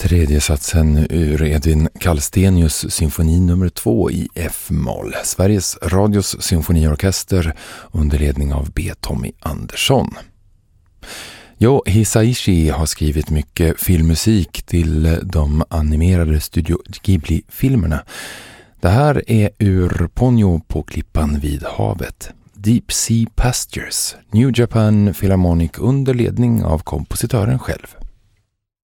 Tredje satsen ur Edvin Kallstenius symfoni nummer 2 i F-moll. Sveriges Radios symfoniorkester under ledning av B. Tommy Andersson. Jo Hisaishi har skrivit mycket filmmusik till de animerade Studio Ghibli-filmerna. Det här är ur Ponyo på klippan vid havet. Deep Sea Pastures, New Japan Philharmonic under ledning av kompositören själv.